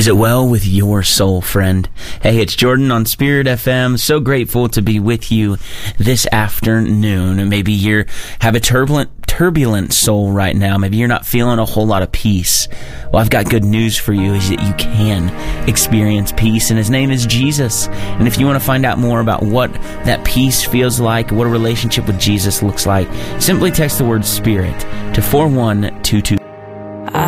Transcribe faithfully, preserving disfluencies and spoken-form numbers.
Is it well with your soul, friend? Hey, it's Jordan on Spirit F M. So grateful to be with you this afternoon. Maybe you have a turbulent, turbulent soul right now. Maybe you're not feeling a whole lot of peace. Well, I've got good news for you is that you can experience peace, and his name is Jesus. And if you want to find out more about what that peace feels like, what a relationship with Jesus looks like, simply text the word SPIRIT to four one two two.